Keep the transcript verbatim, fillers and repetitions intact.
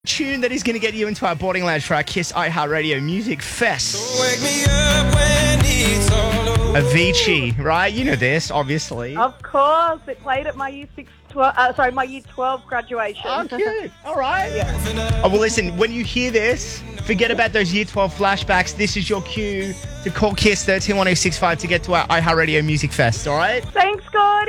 Tune that is going to get you into our boarding lounge for our Kiss iHeartRadio Music Fest. So wake me up when it's all over. Avicii, right? You know this, obviously. Of course, it played at my year six, twelve, uh, sorry, my year twelve graduation. Oh, cute. All right. Yeah. Oh, well, listen, when you hear this, forget about those year twelve flashbacks. This is your cue to call Kiss one three one zero six five to get to our iHeartRadio Music Fest, all right? Thanks, God.